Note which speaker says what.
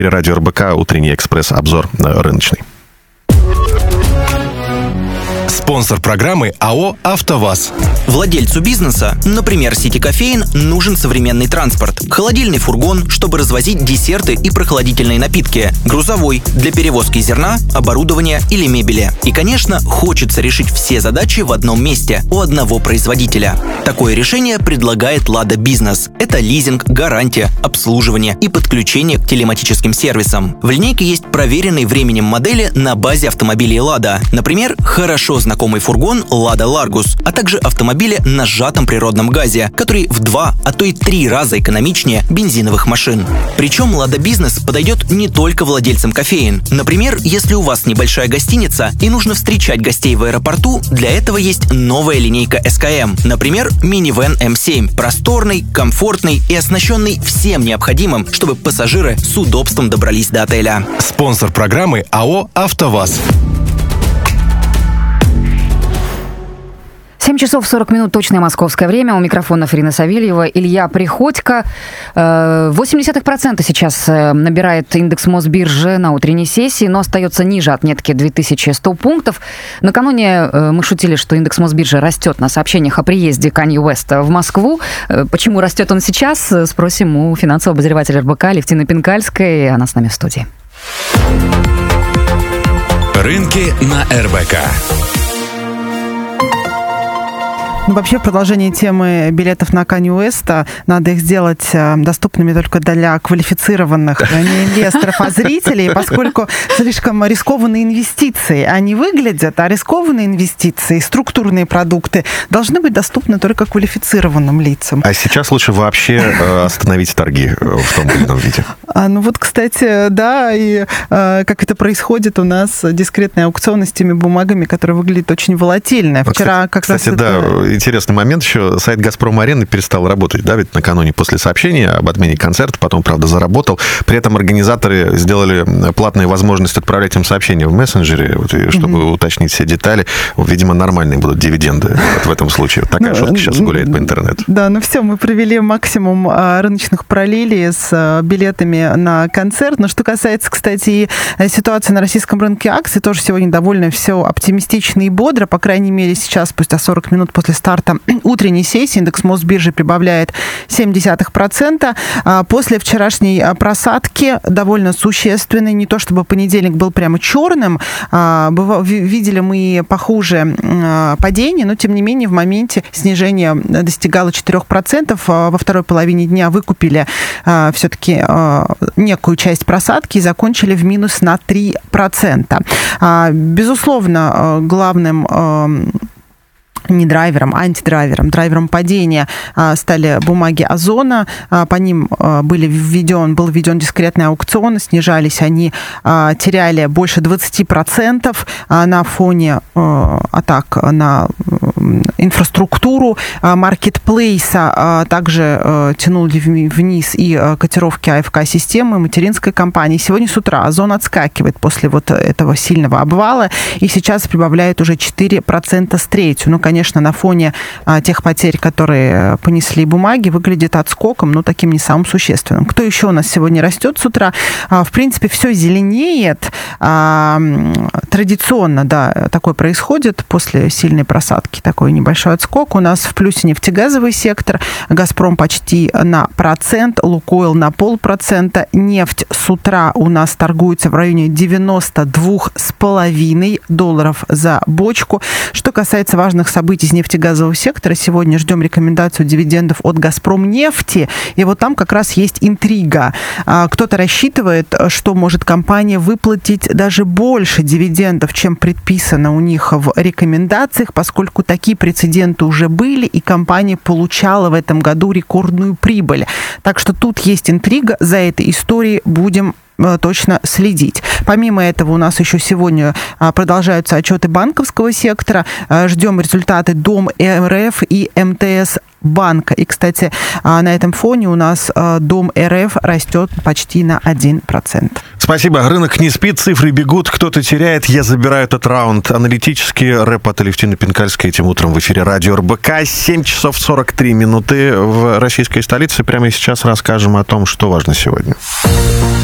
Speaker 1: Радио РБК, утренний экспресс-обзор рыночный.
Speaker 2: Спонсор программы АО «АвтоВАЗ».
Speaker 3: Владельцу бизнеса, например, сети кофеен, нужен современный транспорт. Холодильный фургон, чтобы развозить десерты и прохладительные напитки. Грузовой, для перевозки зерна, оборудования или мебели. И, конечно, хочется решить все задачи в одном месте, у одного производителя. Такое решение предлагает «Лада Бизнес». Это лизинг, гарантия, обслуживание и подключение к телематическим сервисам. В линейке есть проверенные временем модели на базе автомобилей «Лада». Например, хорошо знакомый фургон «Лада Ларгус», а также автомобили на сжатом природном газе, который в 2, а то и 3 раза экономичнее бензиновых машин. Причем «Лада Бизнес» подойдет не только владельцам кофеен. Например, если у вас небольшая гостиница и нужно встречать гостей в аэропорту, для этого есть новая линейка СКМ. Например, минивэн М7. Просторный, комфортный и оснащенный всем необходимым, чтобы пассажиры с удобством добрались до отеля.
Speaker 2: Спонсор программы АО «АвтоВАЗ».
Speaker 4: 7 часов 40 минут, точное московское время. У микрофона Ирина Савельева, Илья Приходько. 0,8% сейчас набирает индекс Мосбиржи на утренней сессии, но остается ниже отметки 2100 пунктов. Накануне мы шутили, что индекс Мосбиржи растет на сообщениях о приезде Канье Уэста в Москву. Почему растет он сейчас, спросим у финансового обозревателя РБК Алевтины Пинкальской. Она с нами в студии.
Speaker 2: Рынки на РБК.
Speaker 5: Вообще, в продолжении темы билетов на Канье Уэста, надо их сделать доступными только для квалифицированных не инвесторов, а зрителей, поскольку слишком рискованные инвестиции. Они выглядят, а рискованные инвестиции, структурные продукты должны быть доступны только квалифицированным лицам.
Speaker 1: А сейчас лучше вообще остановить торги в том или ином виде.
Speaker 5: Ну вот, кстати, да, и как это происходит у нас, дискретные аукционы с теми бумагами, которые выглядят очень волатильно. Вчера как раз...
Speaker 1: Кстати, да, интересный момент еще. Сайт «Газпром-Арены» перестал работать, да, ведь накануне после сообщения об отмене концерта, потом, правда, заработал. При этом организаторы сделали платную возможность отправлять им сообщения в мессенджере, вот, чтобы уточнить все детали. Видимо, нормальные будут дивиденды вот в этом случае. Вот такая шутка сейчас гуляет по интернету.
Speaker 5: Да, ну все, мы провели максимум рыночных параллелей с билетами на концерт. Но что касается, кстати, и ситуации на российском рынке акций, тоже сегодня довольно все оптимистично и бодро. По крайней мере, сейчас, спустя 40 минут после старта утренней сессии, индекс Мосбиржи прибавляет 0,7%. После вчерашней просадки довольно существенной, не то чтобы понедельник был прямо черным, видели мы похуже падение, но тем не менее в моменте снижение достигало 4%. Во второй половине дня выкупили все-таки некую часть просадки и закончили в минус на 3%. Безусловно, главным не драйвером, антидрайвером, драйвером падения стали бумаги Озона. По ним был введен дискретный аукцион, снижались они, теряли больше 20% на фоне атак на инфраструктуру маркетплейса. Также тянули вниз и котировки АФК-системы, материнской компании. Сегодня с утра Озон отскакивает после вот этого сильного обвала и сейчас прибавляет уже 4% с третью. Ну, конечно, на фоне тех потерь, которые понесли бумаги, выглядит отскоком, но таким не самым существенным. Кто еще у нас сегодня растет с утра? В принципе, все зеленеет. Традиционно, да, такое происходит после сильной просадки, такой небольшой отскок. У нас в плюсе нефтегазовый сектор. «Газпром» почти на 1%, «Лукойл» на 0,5%. Нефть с утра у нас торгуется в районе $92,5 за бочку. Что касается важных событий из нефтегазового сектора, сегодня ждем рекомендацию дивидендов от «Газпромнефти», и вот там как раз есть интрига. Кто-то рассчитывает, что может компания выплатить даже больше дивидендов, чем предписано у них в рекомендациях, поскольку такие прецеденты уже были, и компания получала в этом году рекордную прибыль. Так что тут есть интрига, за этой историей будем точно следить. Помимо этого, у нас еще сегодня продолжаются отчеты банковского сектора. Ждем результаты Дом РФ и МТС банка. И, кстати, на этом фоне у нас Дом РФ растет почти на 1%.
Speaker 1: Спасибо. Рынок не спит, цифры бегут, кто-то теряет. Я забираю этот раунд. Аналитический рэп от Алевтины Пинкальской этим утром в эфире радио РБК. 7 часов 43 минуты в российской столице. Прямо сейчас расскажем о том, что важно сегодня.